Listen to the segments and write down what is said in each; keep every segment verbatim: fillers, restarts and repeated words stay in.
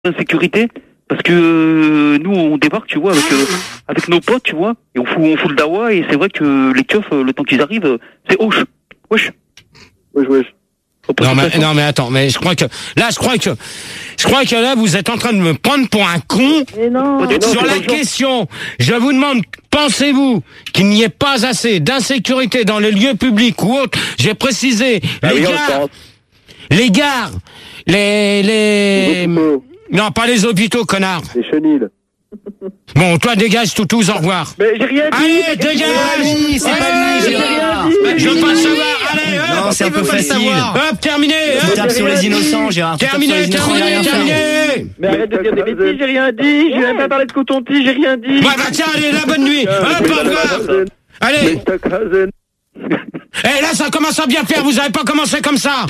d'insécurité parce que euh, nous on débarque, tu vois, avec euh, avec nos potes, tu vois, et on fout on fout le dawa, et c'est vrai que les keufs, euh, le temps qu'ils arrivent, euh, c'est hoche, wesh, wesh, wesh. Non mais, non mais attends, mais je crois que là je crois que je crois que là vous êtes en train de me prendre pour un con. Mais non. Sur la question, je vous demande, pensez-vous qu'il n'y ait pas assez d'insécurité dans les lieux publics ou autres? J'ai précisé Ah les oui, gares, les gares, les les non pas les hôpitaux, connard. Les chenilles. Bon, toi dégage Toutouz, au revoir. Mais j'ai rien dit. Allez, dégage. C'est pas lui, Gérard. Je veux pas savoir. Allez, hop, Non, c'est un peu facile. hop, terminé. Tu Hop, tapes sur les innocents, Gérard. Tu tapes sur terminé, les innocents, il y a terminé, rien à faire. terminé. Mais arrête de dire des bêtises, j'ai rien dit, j'ai même pas parlé de coton-tige, j'ai rien dit. Ouais, bah tiens, allez, la bonne nuit. Hop, au revoir. Allez. Eh, là, ça commence à bien faire. Vous avez pas commencé comme ça.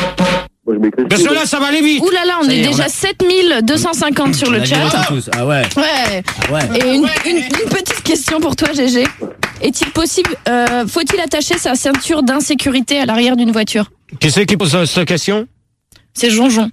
Parce que là, ça va aller vite. Ouh là là, on Ça est y est, on déjà a- sept mille deux cent cinquante sur On le a chat. dit tous. Ah ouais. Ouais. Ah ouais. Et une, une, une petite question pour toi, G G. Est-il possible, euh, faut-il attacher sa ceinture d'insécurité à l'arrière d'une voiture? Qui c'est qui pose euh, cette question? C'est Jonjon.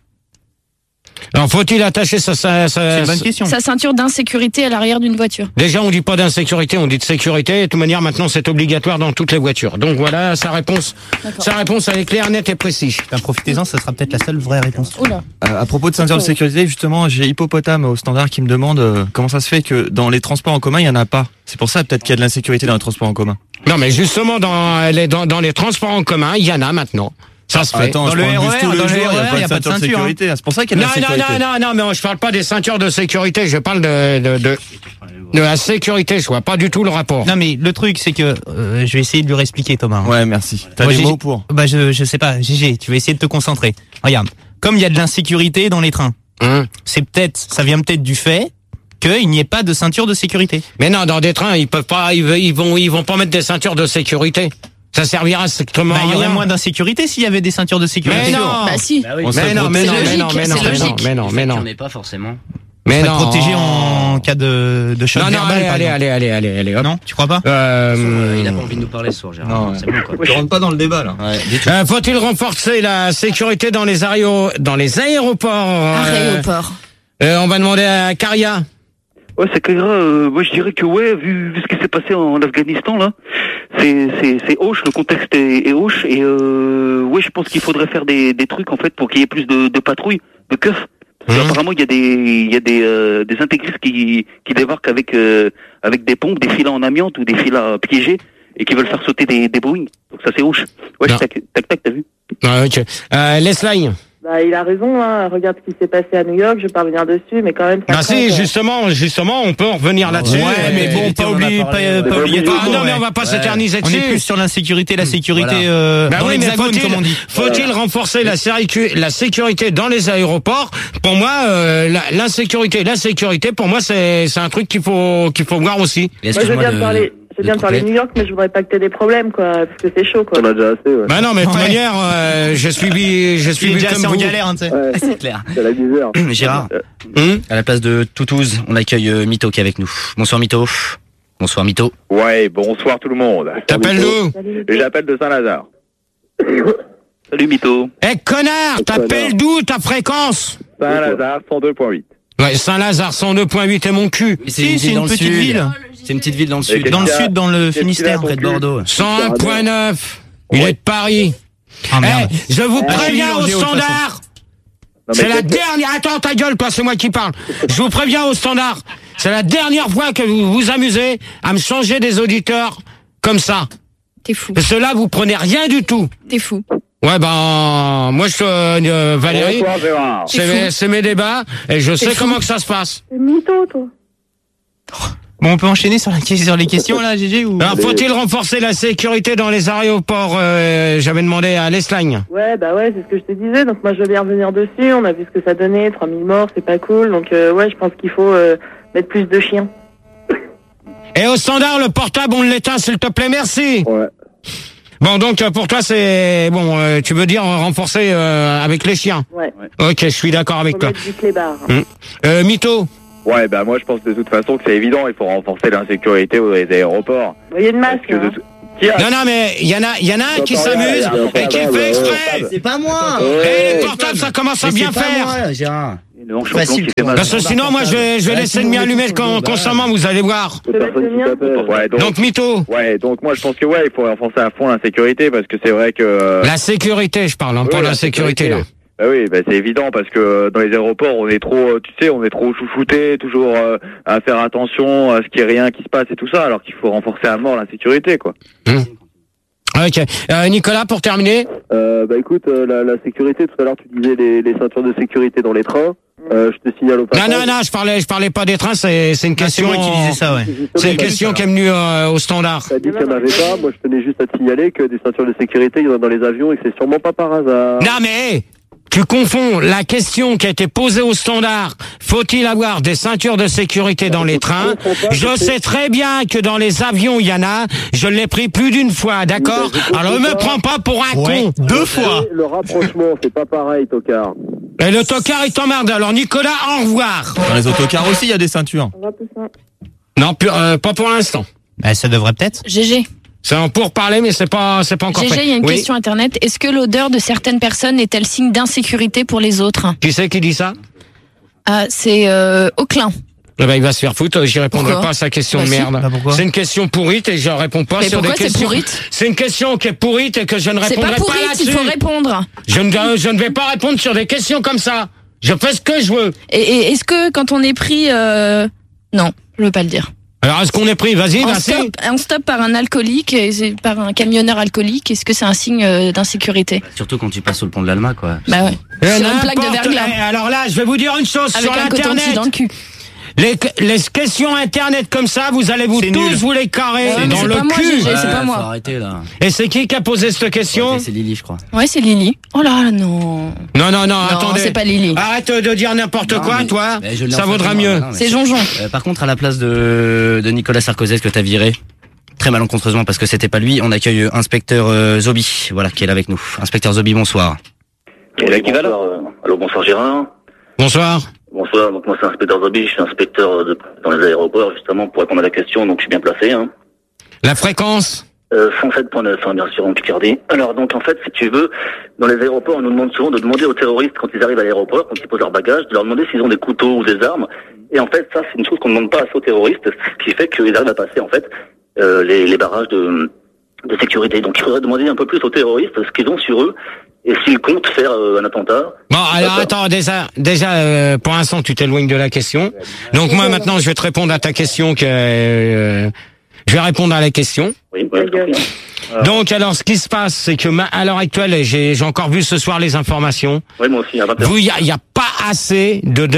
Alors, faut-il attacher sa, sa, sa- C'est une bonne sa- question. Sa ceinture d'insécurité à l'arrière d'une voiture. Déjà, on dit pas d'insécurité, on dit de sécurité. De toute manière, maintenant, c'est obligatoire dans toutes les voitures. Donc voilà, sa réponse, D'accord. sa réponse, elle est claire, nette et précise. Ben, profitez-en, ça sera peut-être la seule vraie réponse. Oula. Euh, à propos de ceinture de sécurité, justement, j'ai Hippopotame au standard qui me demande euh, comment ça se fait que dans les transports en commun, il y en a pas. C'est pour ça peut-être qu'il y a de l'insécurité dans les transports en commun. Non, mais justement, dans les, dans, dans les transports en commun, il y en a maintenant. Ça se fait. Attends, Dans je le prends le bus R E R, tous les dans le jours, R E R, il y a pas de ceinture de ceinture, hein. sécurité. C'est pour ça qu'il y a de Non, non, l'insécurité. non, non, non, mais je parle pas des ceintures de sécurité, je parle de, de, de, de la sécurité, je vois pas du tout le rapport. Non mais le truc c'est que euh, je vais essayer de lui réexpliquer, Thomas. hein. Ouais, merci. T'as Moi, des j'ai- mots pour. Bah je je sais pas, G G, tu vas essayer de te concentrer. Regarde, comme il y a de l'insécurité dans les trains, Hein? c'est peut-être, ça vient peut-être du fait qu'il n'y ait pas de ceinture de sécurité. Mais non, dans des trains, ils peuvent pas, ils, ils vont, ils vont pas mettre des ceintures de sécurité. Ça servira strictement Bah à il y aurait rien. moins d'insécurité s'il y avait des ceintures de sécurité. Mais non. Bah si. Bah oui. On serait Mais non, mais C'est non, mais logique, non, mais c'est non, mais non, logique. mais non, mais non. On est pas forcément. Mais Être non. protégé en cas de, de choc Non, non, verbal. allez, par allez, exemple. allez, allez, allez, allez, hop. Non, tu crois pas? Euh, Il a pas envie de nous parler ce soir, Gérard. Non, ouais. C'est bon, quoi. Tu rentres pas dans le débat, là. Ouais, dis tout. euh, faut-il renforcer la sécurité dans les aéro, dans les aéroports? euh, Aéroport. euh, on va demander à Karia. Ouais, c'est que grave, euh, moi je dirais que ouais, vu, vu ce qui s'est passé en Afghanistan là, c'est c'est c'est hoche, le contexte est, est hoche, et euh, ouais, je pense qu'il faudrait faire des des trucs en fait pour qu'il y ait plus de, de patrouilles, de keufs. Parce Mmh. qu'apparemment il y a des il y a des euh, des intégristes qui qui débarquent avec euh, avec des pompes, des filets en amiante ou des filets piégés et qui veulent faire sauter des des Boeing. Donc ça c'est hoche. Ouais, Non. tac tac tac, t'as vu? Ah, ok. Euh, Leslie. Bah, il a raison, hein. Regarde ce qui s'est passé à New York, je vais pas revenir dessus, mais quand même, ça Bah craint, si, quoi. justement, justement, on peut en revenir là-dessus. Ouais, mais bon, pas oublier, pas, pas oublier Ah, tout. non, mais on va pas s'éterniser On dessus. est plus sur l'insécurité, la sécurité Voilà. euh, Bah dans oui, mais l'hexagone, faut-il, comme on dit. faut-il renforcer la, sécu- la sécurité dans les aéroports? Pour moi, euh, la- l'insécurité, la sécurité, pour moi, c'est, c'est un truc qu'il faut, qu'il faut voir aussi. Mais Moi, je veux excuse-moi bien de- te parler, je veux de bien te parler de couper. New York, mais je voudrais pas que t'aies des problèmes, quoi, parce que c'est chaud, quoi. a déjà assez, ouais. Bah non, mais de toute Ouais. manière, euh, je suis, bi- je Tu suis es vu déjà comme assez en vous. galère, hein, tu sais. C'est clair. C'est la misère. Gérard, Hum à la place de Toutouz, on accueille euh, Mito qui est avec nous. Bonsoir Mito. Bonsoir Mito. Ouais, bonsoir tout le monde. T'appelles-nous. J'appelle de Saint-Lazare. Salut Mito. Eh, connard, t'appelles d'où ta fréquence? Saint-Lazare, cent deux point huit. Ouais, Saint-Lazare, cent deux point huit est mon cul. Mais Si, c'est une dans le petite sud. ville. C'est une petite ville dans le Et sud. qu'est-ce Dans le qu'il y a sud, dans le Qu'est-ce qu'il Finistère. a, Près de ton cul Bordeaux. cent un point neuf. Il Ouais. est de Paris. Ah merde. Eh, je vous préviens nul en au géo, de toute standard. Non, mais C'est la qu'est-ce que- dernière. Attends, ta gueule, toi, c'est moi qui parle. Je vous préviens au standard. C'est la dernière fois que vous vous amusez à me changer des auditeurs comme ça. T'es fou. Parce que là, vous prenez rien du tout. T'es fou. Ouais, ben, moi, je, euh, Valérie, Bonsoir Gérard. c'est c'est mes débats et je sais fou. comment que ça se passe. C'est mytho, toi. Bon, on peut enchaîner sur, la, sur les questions, là, G G, ou? Alors, faut-il renforcer la sécurité dans les aéroports? euh, J'avais demandé à Leslagne. Ouais, bah ouais, c'est ce que je te disais, donc moi je veux bien revenir dessus, on a vu ce que ça donnait, trois mille morts, c'est pas cool, donc euh, ouais, je pense qu'il faut euh, mettre plus de chiens. Et au standard, le portable, on l'éteint, s'il te plaît, merci. Ouais. Bon, donc, euh, pour toi, c'est, bon, euh, tu veux dire euh, renforcer euh, avec les chiens. Ouais, Ok, je suis d'accord avec faut toi. mettre du clébard. Euh, Mytho. Ouais, bah moi je pense de toute façon que c'est évident, il faut renforcer l'insécurité dans les aéroports. Il y a de Parce masques, que de, hein. tout- Qui a Non, non, mais il y en a, il y en a un qui s'amuse et qui fait exprès. C'est pas moi. Et les portables, ça commence à Mais bien c'est pas faire. moi, Gérard. Le hanche Facile, champion qui fait mal. Parce que sinon, moi, je vais, je vais laisser le mien allumé con- constamment, vous allez voir. Je te laisse le mien. Ouais, donc, Donc, mytho. ouais, donc moi je pense que ouais, il faut renforcer à fond la sécurité parce que c'est vrai que. euh, La sécurité, je parle, hein, pas oui, la sécurité, là. Bah oui, bah c'est évident parce que euh, dans les aéroports, on est trop, euh, tu sais, on est trop chouchouté, toujours euh, à faire attention à ce qu'il n'y ait rien qui se passe et tout ça, alors qu'il faut renforcer à mort la sécurité, quoi. Ok. Euh, Nicolas, pour terminer. Euh, bah écoute, euh, la, la sécurité, tout à l'heure tu disais les, les ceintures de sécurité dans les trains. Euh, je te signale au Non, passage. non, non, je parlais, je parlais pas des trains, c'est, c'est une Ah, c'est question. moi qui disais ça, ouais. Justement, C'est une t'as- question qui est venue euh, au standard. T'as dit qu'il n'y en avait pas, moi je tenais juste à te signaler que des ceintures de sécurité, il y en a dans les avions et que c'est sûrement pas par hasard. Non, mais tu confonds la question qui a été posée au standard. Faut-il avoir des ceintures de sécurité dans les trains? Je sais très bien que dans les avions, il y en a. Je l'ai pris plus d'une fois, d'accord? Alors, ne me prends pas pour un con. Deux fois. Le rapprochement, c'est pas pareil, tocard. Et le tocard, il t'emmerde. Alors, Nicolas, au revoir. Dans les autocars aussi, il y a des ceintures. On va pousser. Non, pu- euh, pas pour l'instant. Bah, ça devrait peut-être. G G. C'est en pourparler, mais c'est pas, c'est pas encore G G, fait. il y a une Oui. question internet. Est-ce que l'odeur de certaines personnes est-elle signe d'insécurité pour les autres? Qui c'est qui dit ça? Ah, c'est euh, Auclin. Eh ben, il va se faire foutre, j'y répondrai Pourquoi pas à sa question Bah, de si. merde. Bah, pourquoi C'est une question pourrite et je réponds pas Mais sur des pourquoi c'est questions. pourrite C'est une question qui est pourrite et que je ne C'est répondrai pas pas, pourri, là-dessus. il faut répondre. Je ne, je ne vais pas répondre sur des questions comme ça. Je fais ce que je veux. Et, et est-ce que quand on est pris... Euh... Non, je veux pas le dire. Alors, est-ce qu'on est pris? Vas-y, En vas-y. stop, en stop par un alcoolique, et c'est par un camionneur alcoolique, est-ce que c'est un signe euh, d'insécurité? Surtout quand tu passes sur le pont de l'Alma, quoi. Bah ouais. Eh, Sur une plaque de n'importe- verglas. eh, Alors là, je vais vous dire une chose Avec sur un coton-tige l'internet. dans le cul. Les, les questions internet comme ça, vous allez vous C'est tous nul. vous les carrer Ouais, mais dans c'est le pas moi, cul. G G, c'est pas faut moi. arrêter, là. Et c'est qui qui a posé cette question? Ouais, c'est Lily, je crois. Ouais, c'est Lily. Oh là, non. Non, non, non, Non, attendez. c'est pas Lily. Arrête de dire n'importe Non, quoi, mais- toi. mais je l'ai Ça en vaudra face de moi, mieux. non, mais C'est Jonjon. Euh, par contre, à la place de, de Nicolas Sarkozy, que t'as viré, très malencontreusement parce que c'était pas lui, on accueille euh, inspecteur euh, Zobi, voilà, qui est là avec nous. Inspecteur Zobi, bonsoir. Et là, qui va là Allô, bonsoir Gérard. Bonsoir. Bonsoir, donc moi c'est inspecteur Zobi, je suis inspecteur de, dans les aéroports justement pour répondre à la question, donc je suis bien placé. Hein. La fréquence? Euh, cent sept point neuf, hein, bien sûr, en Picardie. Alors donc en fait, si tu veux, dans les aéroports, on nous demande souvent de demander aux terroristes quand ils arrivent à l'aéroport, quand ils posent leur bagage, de leur demander s'ils ont des couteaux ou des armes. Et en fait, ça c'est une chose qu'on ne demande pas assez aux terroristes, ce qui fait qu'ils arrivent à passer en fait euh, les, les barrages de, de sécurité. Donc il faudrait demander un peu plus aux terroristes ce qu'ils ont sur eux et s'ils comptent faire euh, un attentat. Bon, alors D'accord. attends, déjà, déjà, euh, pour l'instant, tu t'éloignes de la question. Donc moi, maintenant, je vais te répondre à ta question. Que euh, je vais répondre à la question. Oui, oui, gueule. Donc, alors, ce qui se passe, c'est que ma- à l'heure actuelle, j'ai j'ai encore vu ce soir les informations. oui, moi aussi, à vingt heures. Vous, il y a, il y a pas assez de,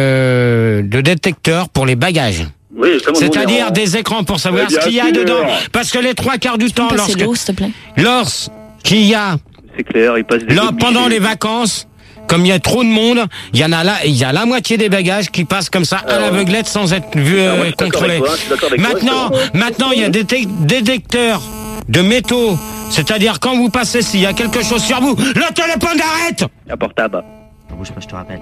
de de détecteurs pour les bagages. Oui, justement, nous, on est C'est-à-dire en- des écrans pour savoir Mais ce qu'il y a bien sûr. dedans. Parce que les trois quarts du Tu peux temps, me passer lorsque l'eau, s'il te plaît? lorsqu'il y a C'est clair, il passe des là autres pendant guichets. les vacances, comme il y a trop de monde, il y en a là, il y a la moitié des bagages qui passent comme ça à Alors, l'aveuglette sans être vu alors, moi, euh, je suis d'accord contrôlé. avec toi, je suis d'accord avec toi, Maintenant, maintenant il y a des té- détecteurs de métaux, c'est-à-dire quand vous passez s'il y a quelque chose sur vous, le téléphone arrête. Un portable. Bouge pas, je te rappelle.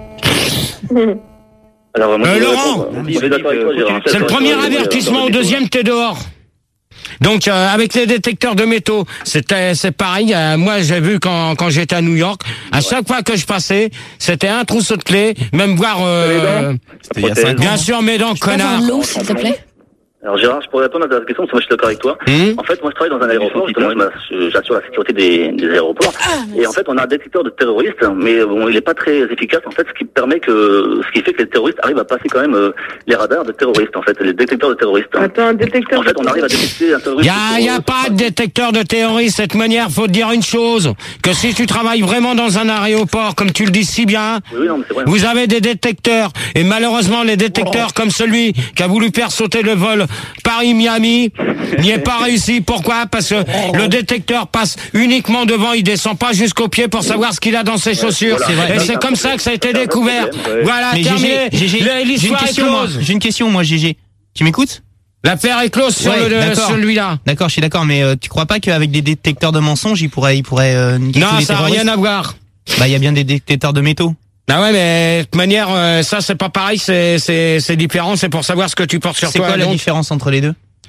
Alors, moi, Euh, je vais Laurent, répondre. Je suis d'accord avec toi, Gérard. C'est le premier avertissement, au deuxième t'es dehors. Donc euh, avec les détecteurs de métaux, c'était c'est pareil. Euh, moi j'ai vu quand quand j'étais à New York, à chaque fois que je passais, c'était un trousseau de clés, même voir. Euh, C'était il y a cinq ans. bien sûr mes dents, Je peux avoir connard. l'eau, s'il te plaît? Alors Gérard, je pourrais répondre à ta question parce que moi je suis d'accord avec toi. Hum En fait, moi je travaille dans un aéroport, justement, je m'a- je- j'assure la sécurité des, des aéroports. Et en fait, on a un détecteur de terroristes, mais bon, il est pas très efficace en fait, ce qui permet que, ce qui fait que les terroristes arrivent à passer quand même euh, les radars de terroristes, en fait, les détecteurs de terroristes. Attends, un détecteur En fait, de on arrive à détecter un Il terroriste. y a, y a pas de détecteur de terroristes. De cette manière, faut te dire une chose, que si tu travailles vraiment dans un aéroport, comme tu le dis si bien, Oui, oui, non, mais c'est vrai. vous avez des détecteurs. Et malheureusement, les détecteurs comme celui qui a voulu faire sauter le vol Paris-Miami n'y est pas réussi. Pourquoi? Parce que le détecteur passe uniquement devant, il descend pas jusqu'aux pieds pour savoir ce qu'il a dans ses chaussures. voilà. C'est vrai. Et c'est comme ça que ça a été découvert. Ouais. Voilà, Mais terminé. G G, G G, Le- j'ai une L'histoire est question, moi. close. J'ai une question, moi, G G. Tu m'écoutes? L'affaire est close sur Ouais, le- d'accord. celui-là. D'accord, je suis d'accord, mais euh, tu crois pas qu'avec des détecteurs de mensonges, ils pourraient, ils pourraient euh, niquer tous Non, les ça n'a terroristes? rien à voir. Bah, il y a bien des détecteurs de métaux. Ah ouais, mais de toute manière, euh, ça c'est pas pareil, c'est c'est c'est différent, c'est pour savoir ce que tu portes sur C'est toi. quoi la donc. différence entre les deux?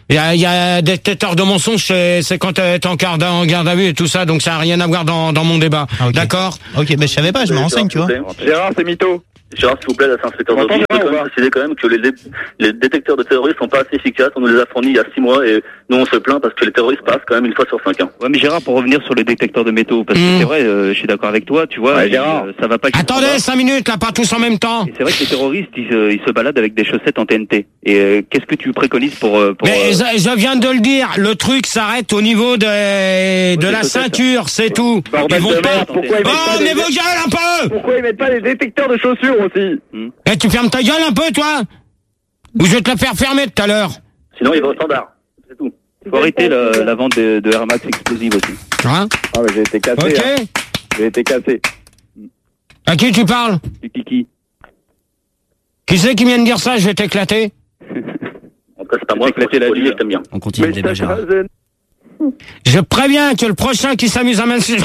Il y a, il y a des détecteurs de mensonges, c'est, c'est quand t'es en garde, en garde à vue et tout ça, donc ça n'a rien à voir dans, dans mon débat. Ah, okay. D'accord? Ok, mais je savais pas, je me renseigne, tu vois. Gérard, c'est mytho. Gérard, s'il vous plaît, là, c'est inspecteur Zobi. Je peux quand même préciser quand même que les, les détecteurs de terroristes sont pas assez efficaces. On nous les a fournis il y a six mois et nous on se plaint parce que les terroristes passent quand même une fois sur cinq ans. Ouais, mais Gérard, pour revenir sur le détecteur de métaux, parce que mmh. c'est vrai, euh, je suis d'accord avec toi, tu vois, ouais, et, Gérard. euh, ça va pas. Attendez, cinq minutes, là, pas tous en même temps. Et c'est vrai que les terroristes, ils, euh, ils se baladent avec des chaussettes en T N T. Et euh, qu'est-ce que tu préconises pour, euh, pour Mais euh... je, je viens de le dire, le truc s'arrête au niveau de, de la ceinture, c'est tout. Bordel Ils vont de pas. merde, pourquoi ils mettent Oh, pas mais des... vos gueules un peu. Pourquoi ils mettent pas des détecteurs de chaussures aussi? hmm. Eh, tu fermes ta gueule un peu, toi? Ou je vais te la faire fermer tout à l'heure. Sinon, il va au standard. C'est tout. Faut arrêter la, la vente de, de Air Max explosive aussi. Hein? Ah, mais j'ai été cassé. Ok. Hein. J'ai été cassé. À qui tu parles? Du kiki. Qui c'est qui vient de dire ça? Je vais t'éclater. En tout cas, c'est pas moi, c'est la vie, je t'aime bien. On continue le débat, Gérard. Je préviens que le prochain qui s'amuse à m'insulter.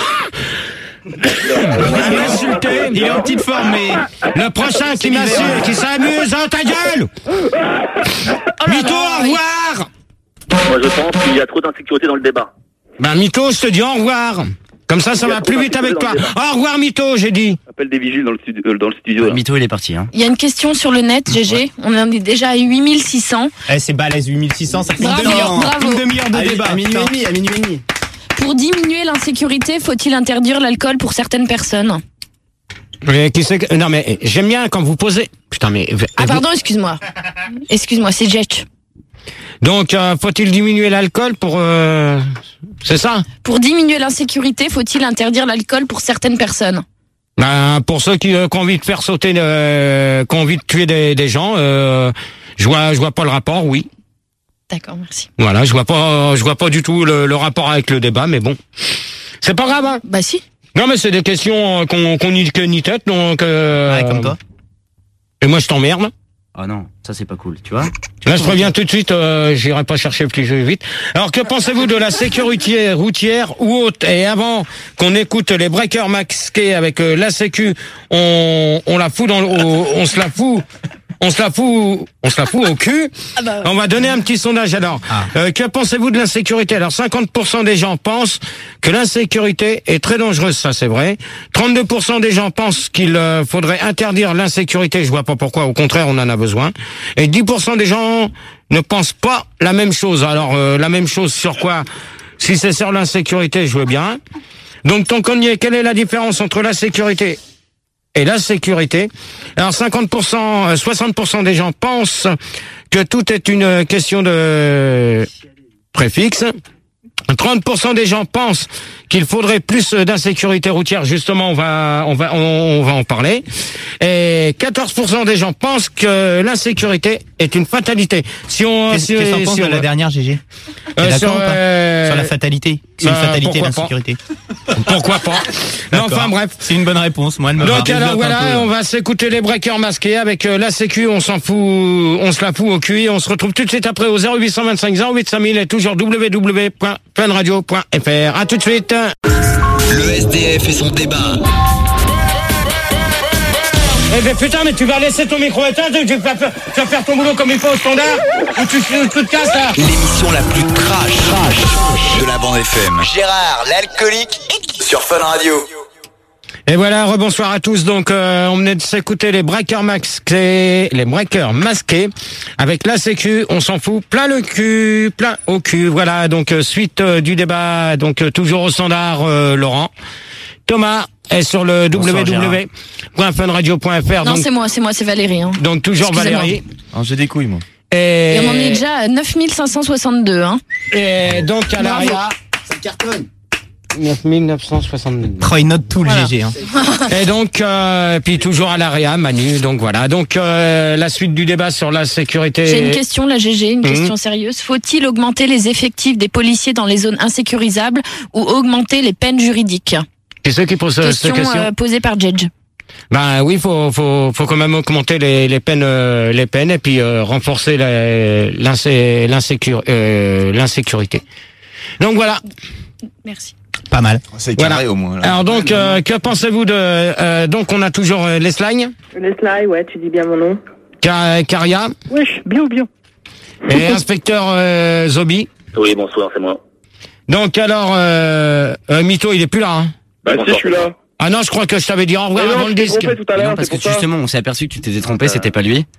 Il est en petite forme, mais. Le prochain qui m'insulte, qui s'amuse, oh, ta gueule! Mytho, au revoir! Moi, je pense qu'il y a trop d'insécurité dans le débat. Ben, Mytho, je te dis au revoir. Comme ça, ça va plus vite avec toi. Au revoir, Mytho, j'ai dit. Appelle des vigiles dans le studio. Euh, dans le studio là. Mytho, il est parti, hein. Il y a une question sur le net, G G. On en est déjà à huit mille six cents. Eh, c'est balèze, huit mille six cents, ça fait Bravo, une demi-heure. bravo. Une demi-heure de À, débat. à minuit et demi, à minuit et demi. Pour diminuer l'insécurité, faut-il interdire l'alcool pour certaines personnes? Mais qui c'est que... Non, mais j'aime bien quand vous posez. Putain, mais. Ah, pardon, excuse-moi. Excuse-moi, c'est Jetch. Donc, euh, faut-il diminuer l'alcool pour. Euh... C'est ça? Pour diminuer l'insécurité, faut-il interdire l'alcool pour certaines personnes? Ben, pour ceux qui, euh, qui ont envie de faire sauter, euh, qui ont envie de tuer des, des gens, euh, je vois, je vois pas le rapport, oui. D'accord, merci. Voilà, je vois pas, je vois pas du tout le, le rapport avec le débat, mais bon, c'est pas grave, hein. Bah si. Non, mais c'est des questions qu'on qu'on n'y que ni tête, donc. Euh, Ouais, comme toi. Et moi, je t'emmerde. Ah non, ça c'est pas cool, tu vois. Là, je préviens tout de suite, euh, j'irai pas chercher plus vite. Alors, que pensez-vous de la sécurité routière ou autre? Et avant qu'on écoute les breakers masqués avec euh, la sécu, on, on la fout dans le, au- on se la fout. On se la fout, on se la fout au cul. Ah bah. On va donner un petit sondage alors. Ah. Euh, que pensez-vous de l'insécurité? Alors cinquante pour cent des gens pensent que l'insécurité est très dangereuse, ça c'est vrai. trente-deux pour cent des gens pensent qu'il euh, faudrait interdire l'insécurité, je vois pas pourquoi, au contraire on en a besoin. Et dix pour cent des gens ne pensent pas la même chose. Alors euh, la même chose sur quoi? Si c'est sur l'insécurité, je veux bien. Donc tant qu'on y est, quelle est la différence entre la sécurité et la sécurité? Alors cinquante pour cent, soixante pour cent des gens pensent que tout est une question de préfixe. trente pour cent des gens pensent qu'il faudrait plus d'insécurité routière. Justement, on va, on va, on, on va en parler. Et quatorze pour cent des gens pensent que l'insécurité est une fatalité. Si on, Qu'est-ce si, qu'est-ce que t'en penses si de on- la dernière, G G? T'es Euh, d'accord sur, ou pas euh, Sur la fatalité. C'est une bah, fatalité, pourquoi pas. l'insécurité. Pourquoi pas? Non, D'accord. enfin bref. C'est une bonne réponse, moi, elle me Donc va. alors Développe un voilà, peu. on va s'écouter les breakers masqués avec euh, la sécu, on s'en fout, on se la fout au cul et on se retrouve tout de suite après au zéro huit cent vingt-cinq zéro huit cinq mille et toujours w w w point fun radio point f r. À tout de suite. Le S D F et son débat. Eh ben putain, mais tu vas laisser ton micro éteint, tu vas faire, tu vas faire ton boulot comme il faut au standard, ou tu, tu te casses là. L'émission la plus trash, trash de la bande F M. Gérard, l'alcoolique, sur Fun Radio. Et voilà, rebonsoir à tous. Donc, euh, on venait de s'écouter les breakers masqués, les breakers masqués avec la sécu. On s'en fout, plein le cul, plein au cul. Voilà. Donc, euh, suite euh, du débat. Donc, euh, toujours au standard, euh, Laurent. Thomas est sur le Bonsoir, w w w point fun radio point f r. Non, donc, c'est moi, c'est moi, c'est Valérie. Hein. donc toujours Excusez-moi. Valérie. Alors, j'ai des couilles, moi. Et, Et on en est déjà à neuf mille cinq cent soixante-deux. Hein. et donc à Bravo. l'arrière. Ça cartonne. neuf mille neuf cent soixante-deux. Oh, il note tout le Voilà. G G. Hein. Et donc, euh, puis toujours à l'AREA, Manu. Donc voilà. Donc euh, la suite du débat sur la sécurité. J'ai une question, la G G, une Mhm. question sérieuse. Faut-il augmenter les effectifs des policiers dans les zones insécurisables ou augmenter les peines juridiques? C'est ceux qui posent euh, Question cette question. euh, posée par Jedge. Ben oui, faut faut faut quand même augmenter les les peines euh, les peines et puis euh, renforcer la- l'insé- l'insécur euh, l'insécurité. Donc voilà. Merci. Pas mal. C'est Voilà. carré, au moins. Là. Alors donc euh, que pensez-vous de euh, donc on a toujours euh, les slides, Les slides, ouais, tu dis bien mon nom. Car- Caria. Wesh, bien ou bien? Et inspecteur euh, Zobi. Oui, bonsoir, c'est moi. Donc alors, euh, euh, Mito, il est plus là. Hein. Bah si, je suis là. Ah non, je crois que je t'avais dit au revoir Mais non, avant le je t'ai disque. trompé tout à l'heure, Non, parce c'est que pour ça. justement, on s'est aperçu que tu t'étais trompé, c'était pas lui.